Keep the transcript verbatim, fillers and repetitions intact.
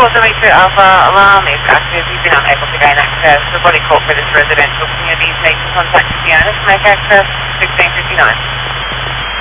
four seven two Alpha alarm is active. You've been unable to gain access. The body corporate is residential community. Need to contact the owner to make access. sixteen fifty-nine.